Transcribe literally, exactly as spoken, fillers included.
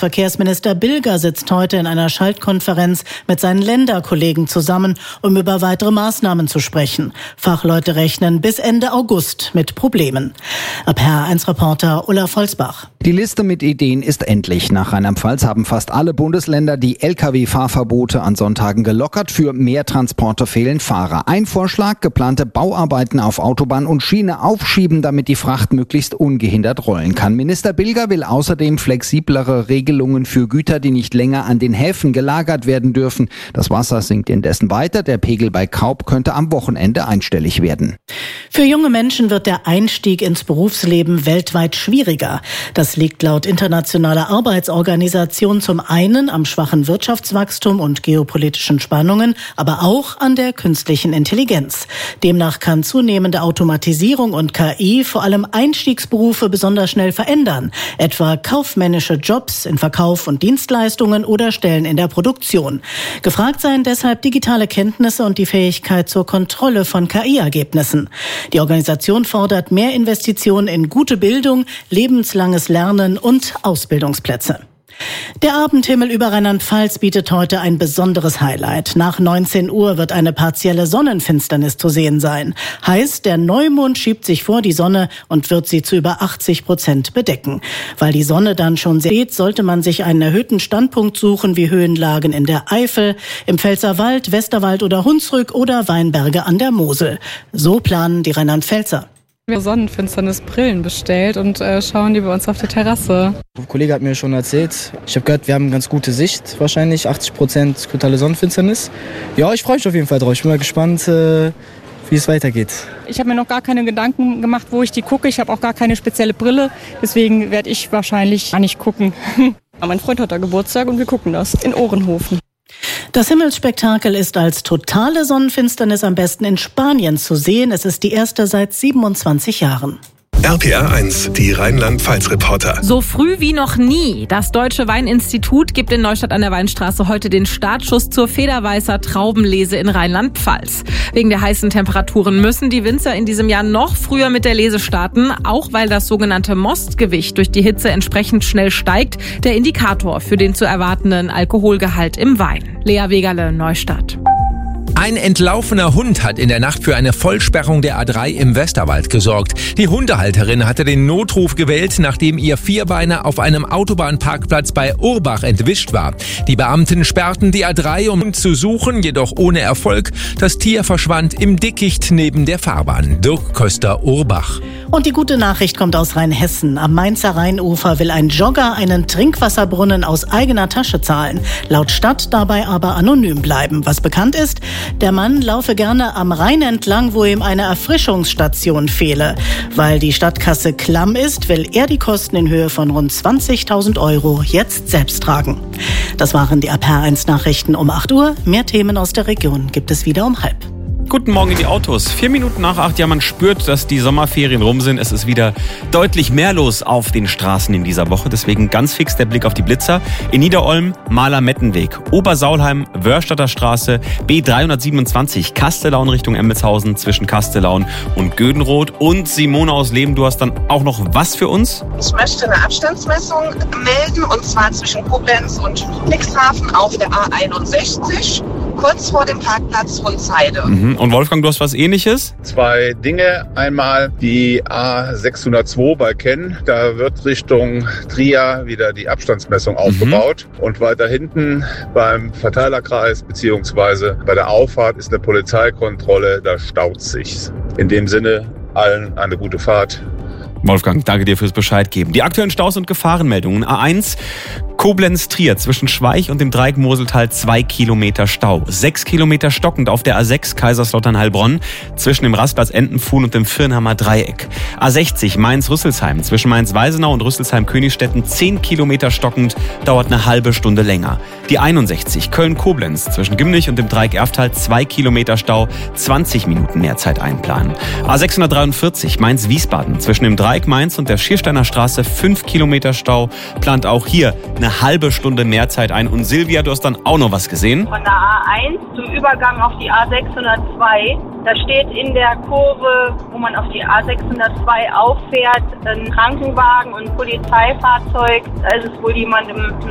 Bundesverkehrsminister Bilger sitzt heute in einer Schaltkonferenz mit seinen Länderkollegen zusammen, um über weitere Maßnahmen zu sprechen. Fachleute rechnen bis Ende August mit Problemen. A P R eins Reporter Ulla Volzbach. Die Liste mit Ideen ist endlich. Nach Rheinland-Pfalz haben fast alle Bundesländer die L K W-Fahrverbote an Sonntagen gelockert. Für mehr Transporte fehlen Fahrer. Ein Vorschlag: geplante Bauarbeiten auf Autobahn und Schiene aufschieben, damit die Fracht möglichst ungehindert rollen kann. Minister Bilger will außerdem flexiblere Regelungen für Güter, die nicht länger an den Häfen gelagert werden dürfen. Das Wasser sinkt indessen weiter. Der Pegel bei Kaub könnte am Wochenende einstellig werden. Für junge Menschen wird der Einstieg ins Berufsleben weltweit schwieriger. Das liegt laut internationaler Arbeitsorganisation zum einen am schwachen Wirtschaftswachstum und geopolitischen Spannungen, aber auch an der künstlichen Intelligenz. Demnach kann zunehmende Automatisierung und K I vor allem Einstiegsberufe besonders schnell verändern, etwa kaufmännische Jobs in Verkauf und Dienstleistungen oder Stellen in der Produktion. Gefragt seien deshalb digitale Kenntnisse und die Fähigkeit zur Kontrolle von K I-Ergebnissen. Die Organisation fordert mehr Investitionen in gute Bildung, lebenslanges Lernen und Ausbildungsplätze. Der Abendhimmel über Rheinland-Pfalz bietet heute ein besonderes Highlight. Nach neunzehn Uhr wird eine partielle Sonnenfinsternis zu sehen sein. Heißt, der Neumond schiebt sich vor die Sonne und wird sie zu über achtzig Prozent bedecken. Weil die Sonne dann schon sehr steht, sollte man sich einen erhöhten Standpunkt suchen, wie Höhenlagen in der Eifel, im Pfälzerwald, Westerwald oder Hunsrück oder Weinberge an der Mosel. So planen die Rheinland-Pfälzer. Wir haben Sonnenfinsternisbrillen bestellt und äh, schauen die bei uns auf der Terrasse. Ein Kollege hat mir schon erzählt, ich habe gehört, wir haben ganz gute Sicht, wahrscheinlich achtzig Prozent totale Sonnenfinsternis. Ja, ich freue mich auf jeden Fall drauf. Ich bin mal gespannt, äh, wie es weitergeht. Ich habe mir noch gar keine Gedanken gemacht, wo ich die gucke. Ich habe auch gar keine spezielle Brille, deswegen werde ich wahrscheinlich gar nicht gucken. Aber mein Freund hat da Geburtstag und wir gucken das in Ohrenhofen. Das Himmelsspektakel ist als totale Sonnenfinsternis am besten in Spanien zu sehen. Es ist die erste seit siebenundzwanzig Jahren. R P R eins, die Rheinland-Pfalz-Reporter. So früh wie noch nie. Das Deutsche Weininstitut gibt in Neustadt an der Weinstraße heute den Startschuss zur Federweißer Traubenlese in Rheinland-Pfalz. Wegen der heißen Temperaturen müssen die Winzer in diesem Jahr noch früher mit der Lese starten, auch weil das sogenannte Mostgewicht durch die Hitze entsprechend schnell steigt, der Indikator für den zu erwartenden Alkoholgehalt im Wein. Lea Wegerle, Neustadt. Ein entlaufener Hund hat in der Nacht für eine Vollsperrung der A drei im Westerwald gesorgt. Die Hundehalterin hatte den Notruf gewählt, nachdem ihr Vierbeiner auf einem Autobahnparkplatz bei Urbach entwischt war. Die Beamten sperrten die A drei, um ihn zu suchen, jedoch ohne Erfolg. Das Tier verschwand im Dickicht neben der Fahrbahn. Dirk Köster, Urbach. Und die gute Nachricht kommt aus Rheinhessen. Am Mainzer Rheinufer will ein Jogger einen Trinkwasserbrunnen aus eigener Tasche zahlen. Laut Stadt dabei aber anonym bleiben. Was bekannt ist, der Mann laufe gerne am Rhein entlang, wo ihm eine Erfrischungsstation fehle. Weil die Stadtkasse klamm ist, will er die Kosten in Höhe von rund zwanzigtausend Euro jetzt selbst tragen. Das waren die A P R eins Nachrichten um acht Uhr. Mehr Themen aus der Region gibt es wieder um halb. Guten Morgen in die Autos. Vier Minuten nach acht. Ja, man spürt, dass die Sommerferien rum sind. Es ist wieder deutlich mehr los auf den Straßen in dieser Woche. Deswegen ganz fix der Blick auf die Blitzer. In Niederolm, Mahler-Mettenweg, Obersaulheim, Wörstadter Straße, B dreihundertsiebenundzwanzig, Kastellaun Richtung Embelshausen zwischen Kastellaun und Gödenroth. Und Simone aus Leben, du hast dann auch noch was für uns? Ich möchte eine Abstandsmessung melden, und zwar zwischen Koblenz und Ludwigshafen auf der A einundsechzig. Kurz vor dem Parkplatz Hundsheide. Mhm. Und Wolfgang, du hast was Ähnliches? Zwei Dinge. Einmal die A sechshundertzwei bei Kenn. Da wird Richtung Trier wieder die Abstandsmessung aufgebaut. Mhm. Und weiter hinten beim Verteilerkreis beziehungsweise bei der Auffahrt ist eine Polizeikontrolle. Da staut sich's. In dem Sinne allen eine gute Fahrt. Wolfgang, danke dir fürs Bescheid geben. Die aktuellen Staus und Gefahrenmeldungen. A eins, Koblenz-Trier zwischen Schweich und dem Dreieck Moseltal zwei Kilometer Stau. Sechs Kilometer stockend auf der A sechs Kaiserslautern-Heilbronn zwischen dem Rastplatz Entenfuhn und dem Firnhammer Dreieck. A sechzig Mainz-Rüsselsheim zwischen Mainz-Weisenau und Rüsselsheim-Königstetten zehn Kilometer stockend, dauert eine halbe Stunde länger. Die einundsechzig Köln-Koblenz zwischen Gimlich und dem Dreieck Erftal zwei Kilometer Stau, zwanzig Minuten mehr Zeit einplanen. A sechshundertdreiundvierzig Mainz-Wiesbaden zwischen dem Dreieck Mainz und der Schiersteiner Straße fünf Kilometer Stau, plant auch hier eine halbe Stunde mehr Zeit ein. Und Silvia, du hast dann auch noch was gesehen? Von der A eins zum Übergang auf die A sechshundertzwei, da steht in der Kurve, wo man auf die A sechshundertzwei auffährt, ein Krankenwagen und ein Polizeifahrzeug. Da ist es wohl jemand im